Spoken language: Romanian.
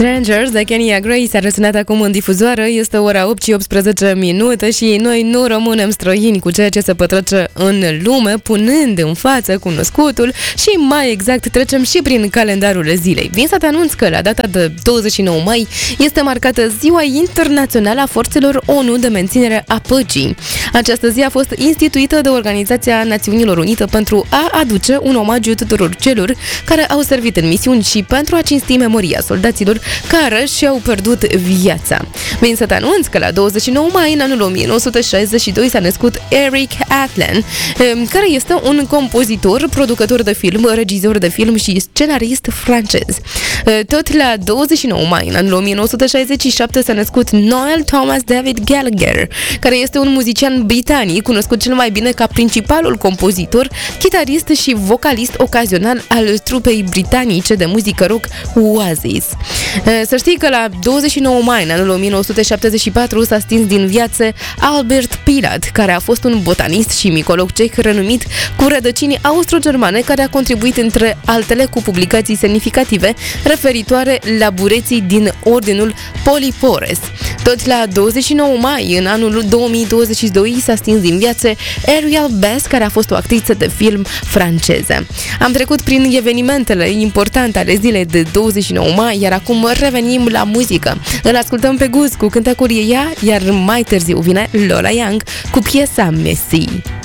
Strangers de Kenya Grace a răsunat acum în difuzoară. Este ora 8 și 18 minute și noi nu rămânem străini cu ceea ce se petrece în lume, punând în față cunoscutul și mai exact trecem și prin calendarul zilei. Vin să te anunț că la data de 29 mai este marcată Ziua Internațională a Forțelor ONU de menținere a păcii. Această zi a fost instituită de Organizația Națiunilor Unite pentru a aduce un omagiu tuturor celor care au servit în misiuni și pentru a cinsti memoria soldaților care și-au pierdut viața. Vin să te anunț că la 29 mai în anul 1962 s-a născut Eric Adler, care este un compozitor, producător de film, regizor de film și scenarist francez. Tot la 29 mai în anul 1967 s-a născut Noel Thomas David Gallagher, care este un muzician britanic cunoscut cel mai bine ca principalul compozitor, chitarist și vocalist ocazional al trupei britanice de muzică rock Oasis. Să știi că la 29 mai în anul 1974 s-a stins din viață Albert Pilat, care a fost un botanist și micolog ceh renumit cu rădăcini austro-germane, care a contribuit între altele cu publicații semnificative referitoare la bureții din ordinul Polypores. Tot la 29 mai în anul 2022 s-a stins din viață Ariel Best, care a fost o actriță de film franceză. Am trecut prin evenimentele importante ale zilei de 29 mai, iar acum revenim la muzică. Îl ascultăm pe Guz cu cântecul Ea, iar mai târziu vine Lola Young cu piesa Messi.